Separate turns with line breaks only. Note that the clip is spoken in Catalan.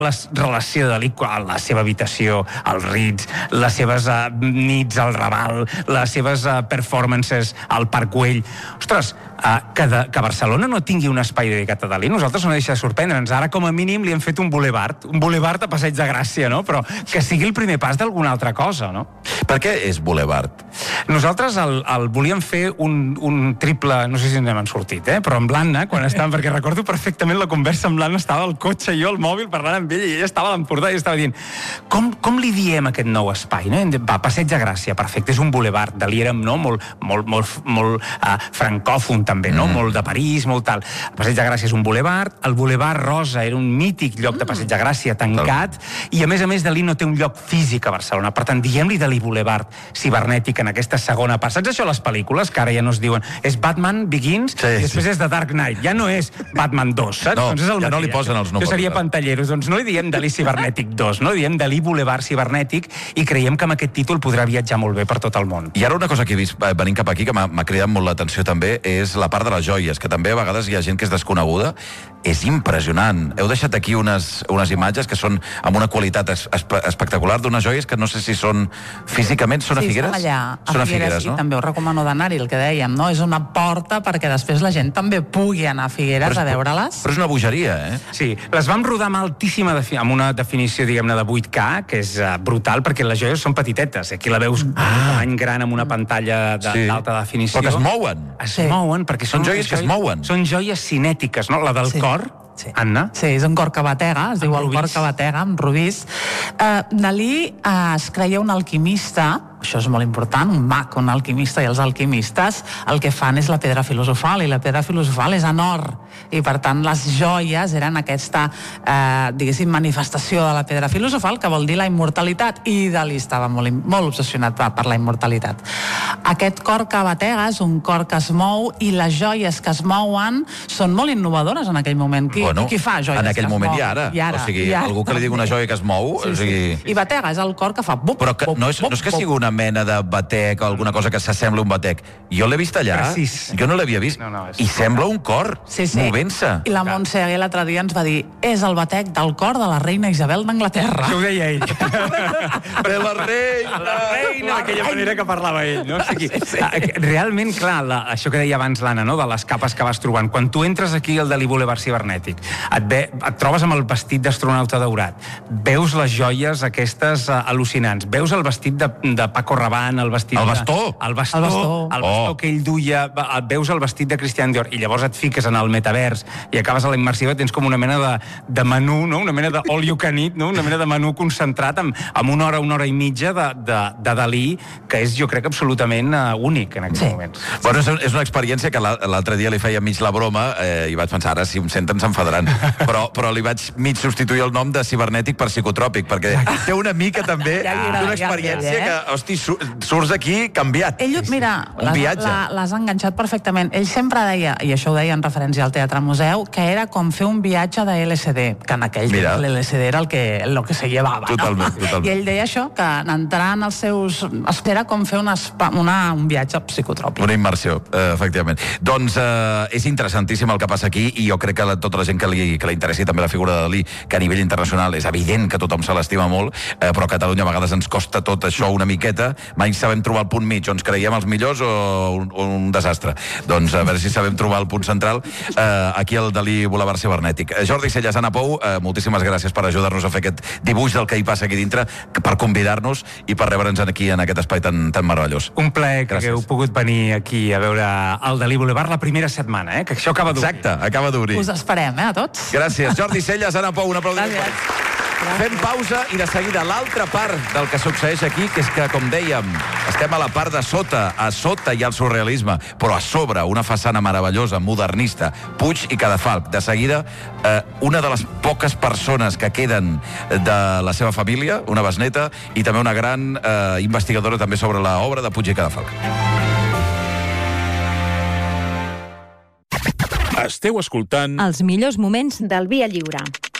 la relació de Dalí, la seva habitació, els Ritz, les seves nits al Raval, les seves performances al Parc Güell. Ostres, que Barcelona no tingui un espai dedicat a Dalí, nosaltres no deixa de sorprendre'ns. Ara, com a mínim, li hem fet un bulevard a Passeig de Gràcia, no? Però que sigui el primer pas d'alguna altra cosa, no?
Per què és bulevard?
Nosaltres el volíem fer un triple, no sé si ens hem sortit, però amb l'Anna, quan estàvem, perquè recordo perfectament la conversa amb l'Anna, estava al cotxe i jo al mòbil parlant amb ella i ella estava a l'Empordà i estava dient com li diem aquest nou espai, no? Va, Passeig de Gràcia, perfecte, és un bulevard. Dalí era molt francòfon també, no? Molt de París, molt tal. Passeig de Gràcia és un bulevard, el bulevard Rosa era un mític lloc de Passeig de Gràcia tancat, i a més Dalí no té un lloc físic a Barcelona, per tant diguem-li Dalí Boulevard cibernètic en aquesta segona part. Saps això a les pel·lícules, que ara ja no es diuen és Batman Begins i després és The Dark Knight, ja no és Batman 2, saps?
No,
doncs és el
ja no li posen els números.
Això seria Pantalleros, doncs no li diem Dalí Cibernètic 2, no? Diem Dalí Boulevard Cibernètic i creiem que amb aquest títol podrà viatjar molt bé per tot el món.
I ara una cosa que he vist venint cap aquí, que m'ha cridat molt l'atenció també, és la part de les joies, que també a vegades hi ha gent que és desconeguda. És impressionant. Heu deixat aquí unes imatges que són amb una qualitat espectacular, d'unes joies que no sé si són físicament, són a Figueres?
Sí, són allà, a Figueres, no? I també us recomano d'anar-hi, el que dèiem, no? És una porta perquè després la gent també pugui anar a Figueres a veure-les.
Però és una bogeria,
Sí, les vam rodar amb altíssima amb una definició, diguem-ne, de 8K, que és brutal, perquè les joies són petitetes. Aquí la veus any gran amb una pantalla d'alta definició.
Però que es mouen.
Es mouen, perquè
són joies que es mouen.
Són joies cinètiques, no? La del cor, Anna?
Sí, és un cor que batega, es diu el cor que batega, amb rubís. Dalí es creia un alquimista, això és molt important, un mag, un alquimista, i els alquimistes el que fan és la pedra filosofal, i la pedra filosofal és en or, i per tant les joies eren aquesta, diguéssim, manifestació de la pedra filosofal, que vol dir la immortalitat, i Dalí estava molt obsessionat per la immortalitat. Aquest cor que batega és un cor que es mou, i les joies que es mouen són molt innovadores en aquell moment. Qui fa joies
en aquell
que es
moment
mouen?
i ara. O sigui, algú que li digui una joia que es mou...
I batega és el cor que fa bup,
però no és que sigui una mena de batec o alguna cosa que s'assembla a un batec. Jo l'he vist allà, jo no l'havia vist, i sembla un cor movent-se.
I la Montse Aguer l'altre dia ens va dir és el batec del cor de la reina Isabel d'Anglaterra.
Això ho deia ell.
De la reina!
D'aquella manera que parlava ell, no? Realment, clar, això que deia abans l'Anna, no? De les capes que vas trobant. Quan tu entres aquí al Dalí Boulevard Cibernètic, et trobes amb el vestit d'astronauta daurat, veus les joies aquestes al·lucinants, veus el vestit de Paco Rabanne, el vestit...
El bastó!
El bastó que ell duia, veus el vestit de Christian Dior, i llavors et fiques en el metavers i acabes a la immersiva, tens com una mena de menú, no? Una mena de all you can eat, no? Una mena de menú concentrat amb una hora i mitja de Dalí, que és, jo crec, absolutament únic en aquests moments.
Bueno, és una experiència que l'altre dia li feia mig la broma i vaig pensar, ara si em senten s'enfadaran, però li vaig mig substituir el nom de cibernètic per psicotròpic, perquè té una mica també d'una experiència que, hosti, surts d'aquí canviat.
Ell, mira, l'has enganxat perfectament. Ell sempre deia, i això ho deia en referència al Teatre Museu, que era com fer un viatge de LSD, que en aquell temps l'LSD era el que se llevava.
Totalment.
I ell deia això, que entrar en els seus... Era com fer un viatge psicotròpic.
Una immersió, efectivament. Doncs és interessantíssim el que passa aquí, i jo crec que tota la gent que li interessi també la figura de Dalí, que a nivell internacional és evident que tothom se l'estima molt, però a Catalunya a vegades ens costa tot això una miqueta, mai sabem trobar el punt mig, o ens creiem els millors o un desastre. Doncs a veure si sabem trobar el punt central aquí al Dalí Boulevard Cibernètic. Jordi Celles, Anna Pou, moltíssimes gràcies per ajudar-nos a fer aquest dibuix del que hi passa aquí dintre, per convidar-nos i per rebre'ns aquí en aquest espai tan maravillós.
Un plaer que hagueu pogut venir aquí a veure el Dalí Boulevard la primera setmana, que això acaba d'obrir.
Exacte, acaba d'obrir.
Us esperem, a tots.
Gràcies. Jordi Celles, Anna Pou, un aplaudiment. Fem pausa i de seguida l'altra part del que succeeix aquí, que és que, com dèiem, estem a la part de sota. A sota hi ha el surrealisme, però a sobre una façana meravellosa, modernista, Puig i Cadafalch. De seguida, una de les poques persones que queden de la seva família, una besneta, i també una gran investigadora també sobre l'obra de Puig i Cadafalch.
Esteu escoltant
els millors moments del Via Lliure.